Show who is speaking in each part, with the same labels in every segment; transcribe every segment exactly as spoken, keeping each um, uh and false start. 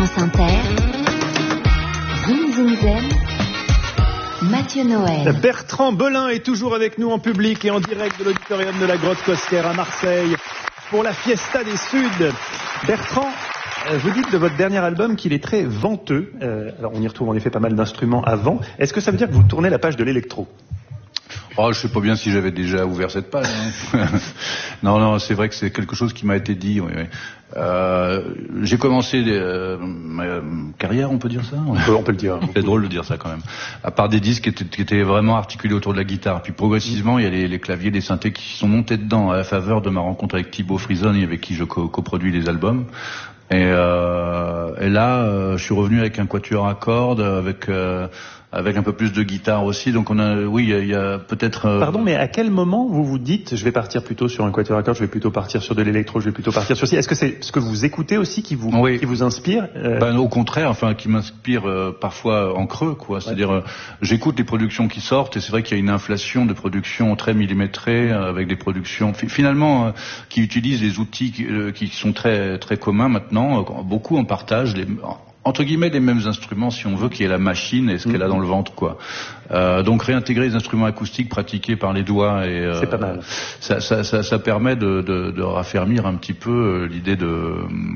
Speaker 1: France Inter, Zoom Zoom Zen, Mathieu Noël.
Speaker 2: Bertrand Belin est toujours avec nous en public et en direct de l'auditorium de la Grotte Coster à Marseille pour la Fiesta des Suds. Bertrand, vous dites de votre dernier album qu'il est très venteux. Euh, alors on y retrouve en effet pas mal d'instruments avant. Est-ce que ça veut dire que vous tournez la page de l'électro ?
Speaker 3: Oh, je sais pas bien si j'avais déjà ouvert cette page. Hein. non, non, c'est vrai que c'est quelque chose qui m'a été dit. Oui, oui. Euh, j'ai commencé euh, ma carrière, on peut dire ça.
Speaker 2: On peut, on peut le dire.
Speaker 3: C'est drôle de dire ça quand même. À part des disques qui étaient, qui étaient vraiment articulés autour de la guitare. Puis progressivement, il y a les, les claviers, les synthés qui sont montés dedans à la faveur de ma rencontre avec Thibaut Frisoni, avec qui je co- coproduis les albums. Et, euh, et là, euh, je suis revenu avec un quatuor à cordes, avec euh, avec un peu plus de guitare aussi. Donc on a, oui, il y a, il y a peut-être. Euh...
Speaker 2: Pardon, mais à quel moment vous vous dites, je vais partir plutôt sur un quatuor à cordes, je vais plutôt partir sur de l'électro, je vais plutôt partir sur ci. Est-ce que c'est ce que vous écoutez aussi qui vous
Speaker 3: oui.
Speaker 2: qui vous inspire euh...
Speaker 3: Ben, au contraire, enfin, qui m'inspire euh, parfois en creux, quoi. C'est-à-dire, euh, j'écoute les productions qui sortent et c'est vrai qu'il y a une inflation de productions très millimétrées euh, avec des productions finalement euh, qui utilisent des outils qui, euh, qui sont très très communs maintenant. Euh, beaucoup en partagent les entre guillemets les mêmes instruments si on veut, qui est la machine et ce mmh. qu'elle a dans le ventre, quoi. Euh, donc réintégrer les instruments acoustiques pratiqués par les doigts et euh,
Speaker 2: c'est pas mal.
Speaker 3: Ça, ça, ça, ça permet de, de, de raffermir un petit peu l'idée de,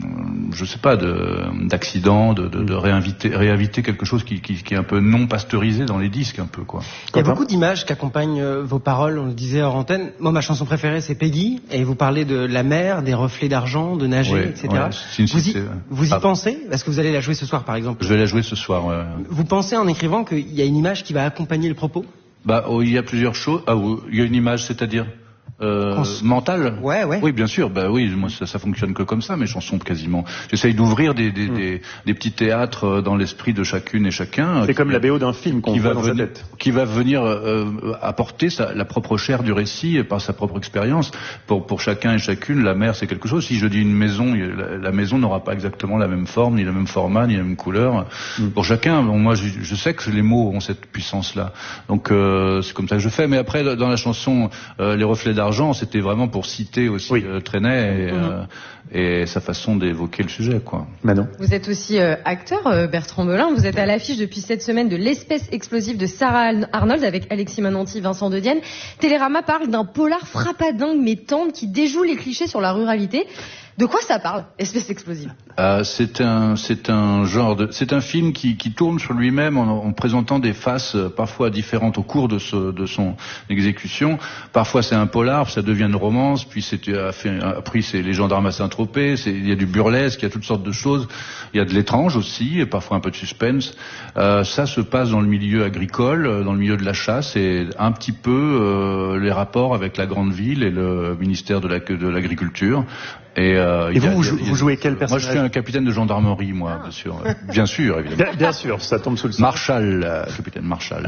Speaker 3: je sais pas, de d'accident, de, de, de réinviter, réinviter quelque chose qui, qui, qui est un peu non pasteurisé dans les disques, un peu, quoi.
Speaker 4: Il y a beaucoup d'images qui accompagnent vos paroles. On le disait hors antenne. Moi, ma chanson préférée, c'est Peggy, et vous parlez de la mer, des reflets d'argent, de nager,
Speaker 3: ouais,
Speaker 4: et cetera.
Speaker 3: Ouais,
Speaker 4: vous y, vous y
Speaker 3: ah.
Speaker 4: pensez ? Est-ce que vous allez la jouer ce soir, par exemple ?
Speaker 3: Je vais la jouer ce soir. Ouais.
Speaker 4: Vous pensez en écrivant qu'il y a une image qui va accompagner le propos ?
Speaker 3: Bah, oh, il y a plusieurs choses. Ah, oui, il y a une image, c'est-à-dire euh, s... mentale.
Speaker 4: Ouais, ouais.
Speaker 3: Oui, bien sûr. Bah oui, moi ça, ça fonctionne que comme ça, mes chansons quasiment. J'essaye d'ouvrir des, des, mmh. des, des petits théâtres dans l'esprit de chacune et chacun.
Speaker 2: C'est comme la B O d'un film qu'on voit dans
Speaker 3: venir,
Speaker 2: sa tête.
Speaker 3: Qui va venir euh, apporter sa, la propre chair du récit et par sa propre expérience. Pour pour chacun et chacune, la mer c'est quelque chose. Si je dis une maison, la, la maison n'aura pas exactement la même forme, ni le même format, ni la même couleur. Mmh. Pour chacun, bon, moi je, je sais que les mots ont cette puissance-là. Donc euh, c'est comme ça que je fais. Mais après, dans la chanson euh, Les reflets d'argent, c'était vraiment pour citer aussi oui. euh, Trenet et, mmh. euh, et sa façon d'évoquer le sujet, quoi.
Speaker 2: Manon.
Speaker 5: Vous êtes aussi euh, acteur, euh, Bertrand Belin. Vous êtes à l'affiche depuis cette semaine de L'espèce explosive de Sarah Arnold avec Alexis Mananti, Vincent De Dienne. Télérama parle d'un polar frappadingue mais tendre qui déjoue les clichés sur la ruralité. De quoi ça parle, Espèce explosive ?
Speaker 3: euh, C'est un, c'est un genre de, c'est un film qui, qui tourne sur lui-même en, en présentant des faces euh, parfois différentes au cours de, ce, de son exécution. Parfois c'est un polar, ça devient une romance, puis c'est, euh, fait, après c'est les gendarmes à Saint-Tropez, c'est, il y a du burlesque, il y a toutes sortes de choses. Il y a de l'étrange aussi, et parfois un peu de suspense. Euh, ça se passe dans le milieu agricole, dans le milieu de la chasse, et un petit peu euh, les rapports avec la grande ville et le ministère de, la, de l'agriculture. Et, euh,
Speaker 2: et vous,
Speaker 3: a,
Speaker 2: vous,
Speaker 3: a,
Speaker 2: vous
Speaker 3: a,
Speaker 2: jouez quel personnage ?
Speaker 3: Moi, je suis un capitaine de gendarmerie, moi, bien sûr. Bien sûr, évidemment.
Speaker 2: Bien, bien sûr, ça tombe sous le sol.
Speaker 3: Marshall, euh, capitaine Marshall.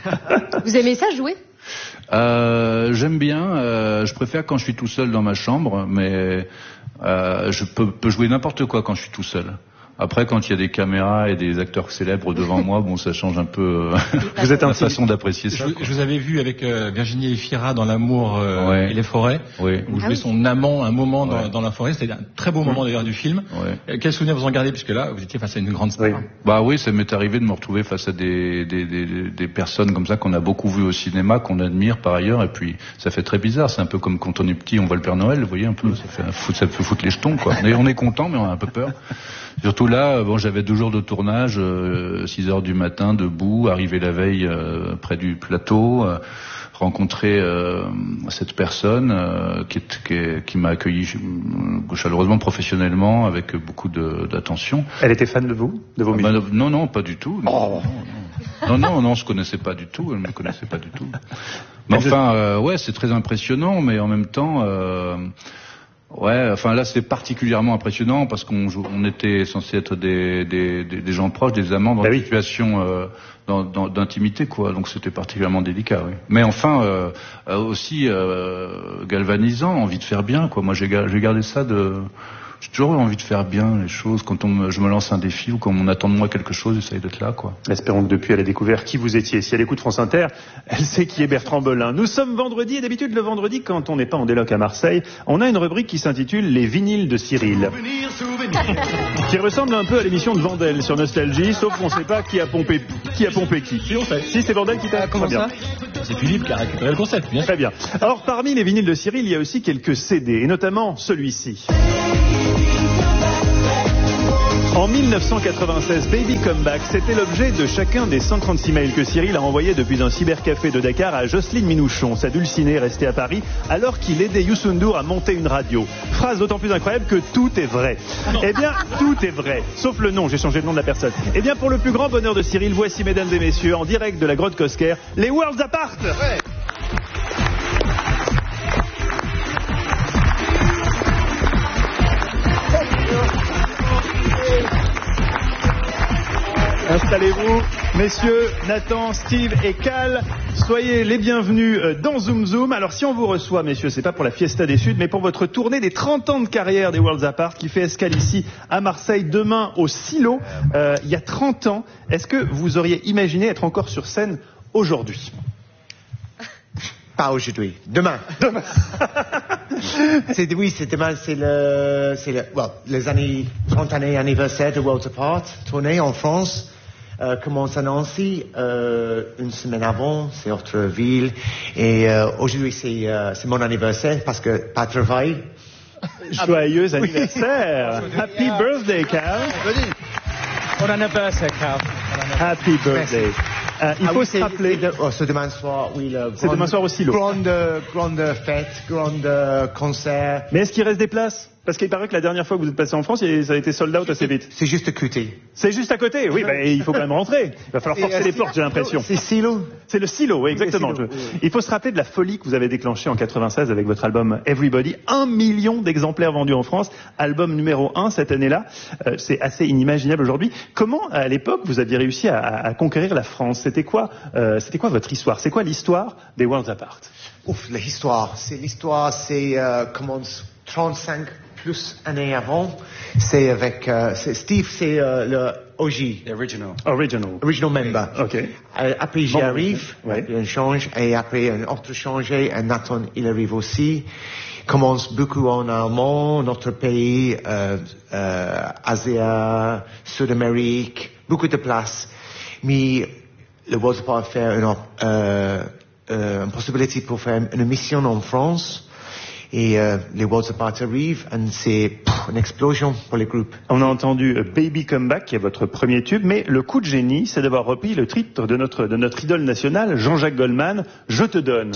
Speaker 5: Vous aimez ça, jouer ?
Speaker 3: euh, J'aime bien. Euh, je préfère quand je suis tout seul dans ma chambre, mais euh, je peux, peux jouer n'importe quoi quand je suis tout seul. Après, quand il y a des caméras et des acteurs célèbres devant moi, bon, ça change un peu euh,
Speaker 2: vous êtes un
Speaker 3: façon d'apprécier ça.
Speaker 6: Je, je vous avais vu avec euh, Virginie Efira dans L'amour euh, ouais. et les forêts.
Speaker 3: Oui.
Speaker 6: Vous jouez ah oui. son amant un moment dans,
Speaker 3: ouais.
Speaker 6: dans la forêt. C'était un très beau moment d'ailleurs du film.
Speaker 3: Ouais.
Speaker 6: Quel souvenir vous en gardez, puisque là, vous étiez face à une grande star.
Speaker 3: Oui. Bah oui, ça m'est arrivé de me retrouver face à des, des, des, des personnes comme ça qu'on a beaucoup vues au cinéma, qu'on admire par ailleurs, et puis ça fait très bizarre. C'est un peu comme quand on est petit, on voit le Père Noël, vous voyez un peu. Ça fait, ça fait foutre les jetons, quoi. On est content, mais on a un peu peur. Surtout là, bon, j'avais deux jours de tournage, euh, six heures du matin, debout, arrivé la veille euh, près du plateau, euh, rencontrer euh, cette personne euh, qui, est, qui, est, qui m'a accueilli euh, chaleureusement, professionnellement, avec beaucoup de, d'attention.
Speaker 2: Elle était fan de vous, de vos
Speaker 3: ah,
Speaker 2: musiques ?
Speaker 3: bah, Non, non, pas du tout. Non,
Speaker 2: oh.
Speaker 3: non, non, non, non, on se connaissait pas du tout. Elle me connaissait pas du tout. Mais enfin, euh, ouais, c'est très impressionnant, mais en même temps. Euh, Ouais, enfin là c'est particulièrement impressionnant parce qu'on on était censé être des, des, des, des gens proches, des amants dans bah une oui. situation euh, dans, dans, d'intimité, quoi. Donc c'était particulièrement délicat, oui. Mais enfin euh, aussi euh, galvanisant, envie de faire bien, quoi. Moi j'ai, j'ai gardé ça de... J'ai toujours eu envie de faire bien les choses. Quand on me, je me lance un défi ou quand on attend de moi quelque chose, j'essaye d'être là, quoi.
Speaker 2: Espérons que depuis elle a découvert qui vous étiez. Si elle écoute France Inter, elle sait qui est Bertrand Belin. Nous sommes vendredi et d'habitude le vendredi, quand on n'est pas en déloc à Marseille, on a une rubrique qui s'intitule Les vinyles de Cyril. Souvenir, souvenir. Qui ressemble un peu à l'émission de Vandel sur Nostalgie, sauf qu'on ne sait pas qui a pompé qui. A pompé qui.
Speaker 6: Si, on sait.
Speaker 2: Si, c'est Vandel qui t'a...
Speaker 4: Ah, comment ça?
Speaker 6: C'est Philippe qui a récupéré le concept, bien sûr.
Speaker 2: Très bien. Alors, parmi les vinyles de Cyril, il y a aussi quelques C D, et notamment celui-ci. En mille neuf cent quatre-vingt-seize, Baby Come Back, c'était l'objet de chacun des cent trente-six mails que Cyril a envoyés depuis un cybercafé de Dakar à Jocelyne Minouchon, sa dulcinée restée à Paris, alors qu'il aidait Youssou N'Dour à monter une radio. Phrase d'autant plus incroyable que tout est vrai. Eh bien, tout est vrai, sauf le nom, j'ai changé le nom de la personne. Eh bien, pour le plus grand bonheur de Cyril, voici, mesdames et messieurs, en direct de la grotte Cosquer, les Worlds Apart. Ouais. Installez-vous, messieurs, Nathan, Steve et Cal, soyez les bienvenus dans Zoom Zoom. Alors si on vous reçoit, messieurs, c'est pas pour la Fiesta des Suds, mais pour votre tournée des trente ans de carrière des Worlds Apart qui fait escale ici à Marseille, demain au Silo, euh, il y a trente ans. Est-ce que vous auriez imaginé être encore sur scène aujourd'hui ?
Speaker 7: Pas aujourd'hui, demain. Demain. c'est, oui, c'est demain, c'est le, c'est le, well, les années, trente années anniversaire de Worlds Apart, tournée en France. Euh, commence à Nancy euh, une semaine avant, c'est autre ville. Et euh, aujourd'hui, c'est, euh, c'est mon anniversaire parce que pas de travail.
Speaker 2: Joyeux anniversaire! Happy birthday, Cal!
Speaker 4: Bon anniversaire, Cal.
Speaker 2: Happy birthday! Euh, il
Speaker 7: ah
Speaker 2: faut
Speaker 7: oui,
Speaker 2: se
Speaker 7: c'est,
Speaker 2: rappeler.
Speaker 7: c'est, oh, c'est demain soir, oui. Le
Speaker 2: c'est demain soir au Silo.
Speaker 7: Grande, grande fête, grande concert.
Speaker 2: Mais est-ce qu'il reste des places ? Parce qu'il paraît que la dernière fois que vous êtes passé en France, ça a été sold out assez vite.
Speaker 7: C'est juste à côté.
Speaker 2: C'est juste à côté, oui, bah, il faut quand même rentrer. Il va falloir forcer euh, les portes, j'ai l'impression.
Speaker 7: C'est Silo.
Speaker 2: C'est le Silo, oui, exactement.
Speaker 7: Silo, oui.
Speaker 2: Il faut se rappeler de la folie que vous avez déclenchée en quatre-vingt-seize avec votre album Everybody. Un million d'exemplaires vendus en France. Album numéro un cette année-là. Euh, c'est assez inimaginable aujourd'hui. Comment, à l'époque, vous aviez réussi à, à conquérir la France ? C'était quoi, euh, c'était quoi votre histoire ? C'est quoi l'histoire des Worlds Apart ?
Speaker 7: Ouf, l'histoire. C'est l'histoire, c'est, euh, commence trente-cinq plus années avant. C'est avec, euh, c'est Steve, c'est euh, le O G.
Speaker 6: Original.
Speaker 2: Original.
Speaker 7: Original member.
Speaker 2: Ok.
Speaker 7: Euh, après, j'y
Speaker 2: bon,
Speaker 7: arrive.
Speaker 2: ouais.
Speaker 7: Un change. Et après, un autre changé. Un Nathan, il arrive aussi. Commence beaucoup en allemand, notre pays, euh, euh, Asie, Sud-Amérique, beaucoup de places. Mais le Worlds Apart faire une, euh, euh, une possibilité pour faire une mission en France. Et euh, les Worlds Apart arrivent et c'est pff, une explosion pour les groupes.
Speaker 2: On a entendu euh, Baby Come Back, qui est votre premier tube, mais le coup de génie, c'est d'avoir repris le titre de notre, de notre idole nationale, Jean-Jacques Goldman, Je te donne.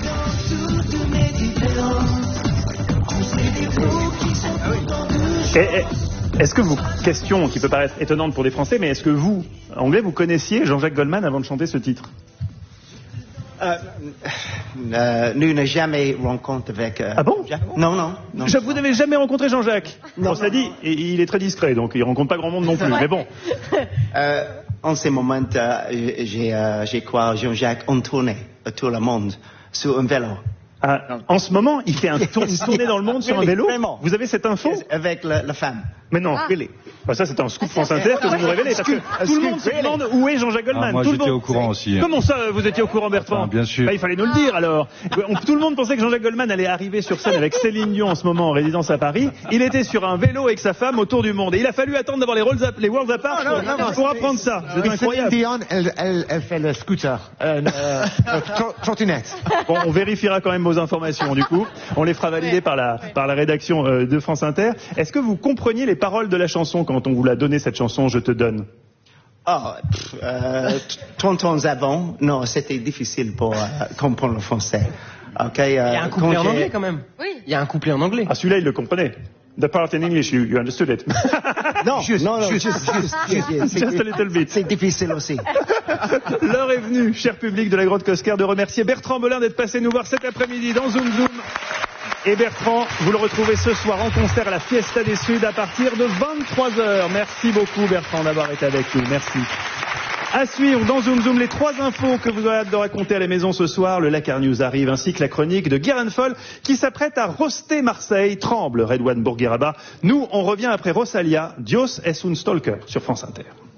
Speaker 2: Et, et, est-ce que vous, question qui peut paraître étonnante pour des Français, mais est-ce que vous, Anglais, vous connaissiez Jean-Jacques Goldman avant de chanter ce titre ?
Speaker 8: Euh, euh, nous n'avons jamais rencontré avec... Euh,
Speaker 2: ah bon?
Speaker 8: Non, non. non.
Speaker 2: Je, vous n'avez jamais rencontré Jean-Jacques? Non. On s'est dit, il est très discret, donc il rencontre pas grand monde non plus, mais bon.
Speaker 8: Euh, en ce moment, euh, j'ai, euh, j'ai quoi, Jean-Jacques en tournée autour du monde, sur un vélo.
Speaker 2: Ah, en ce moment, il fait un tour, une tournée dans le monde sur un vélo.
Speaker 8: Vraiment.
Speaker 2: Vous avez cette info?
Speaker 8: Avec la, la femme.
Speaker 2: Mais non,
Speaker 5: ah.
Speaker 2: really. Bah ça, c'est un scoop France Inter que vous nous révélez, parce que tout le monde se demande où est Jean-Jacques Goldman.
Speaker 3: Ah, moi,
Speaker 2: tout
Speaker 3: j'étais
Speaker 2: le monde...
Speaker 3: au courant aussi.
Speaker 2: Comment ça, vous étiez au courant, Bertrand?
Speaker 3: Ah, bien sûr.
Speaker 2: Bah, il fallait nous le dire, alors. On, tout le monde pensait que Jean-Jacques Goldman allait arriver sur scène avec Céline Dion en ce moment en résidence à Paris. Il était sur un vélo avec sa femme autour du monde. Et il a fallu attendre d'avoir les, Rolls les Worlds Apart pour, non, non, pour apprendre ça. C'est incroyable.
Speaker 7: Céline Dion, elle, elle, elle fait le scooter, euh, euh, trottinette.
Speaker 2: Bon, on vérifiera quand même vos informations, du coup. On les fera valider par la, par la rédaction euh, de France Inter. Est-ce que vous compreniez les paroles de la chanson quand on vous l'a donné, cette chanson, Je te donne?
Speaker 8: Ah, oh, euh, trente ans avant, non, c'était difficile pour euh, comprendre le français. Okay, euh,
Speaker 4: il y a un couplet en anglais quand même.
Speaker 5: Oui.
Speaker 4: Il y a un couplet en anglais.
Speaker 2: Ah, celui-là, il le comprenait. The part in English, you, you understood it.
Speaker 8: Non,
Speaker 7: juste,
Speaker 8: non, non,
Speaker 7: juste,
Speaker 8: juste, juste, juste, juste,
Speaker 2: Just a little bit.
Speaker 8: C'est difficile aussi.
Speaker 2: L'heure est venue, cher public de la Grotte Cosquer, de remercier Bertrand Belin d'être passé nous voir cet après-midi dans Zoom Zoom. Et Bertrand, vous le retrouvez ce soir en concert à la Fiesta des Suds à partir de vingt-trois heures. Merci beaucoup Bertrand d'avoir été avec nous. Merci. À suivre dans Zoom Zoom les trois infos que vous avez hâte de raconter à la maison ce soir. Le Lakar News arrive ainsi que la chronique de Guérin Foll qui s'apprête à roaster Marseille. Tremble Redouane Bourgueraba. Nous, on revient après Rosalia. Dios es un stalker sur France Inter.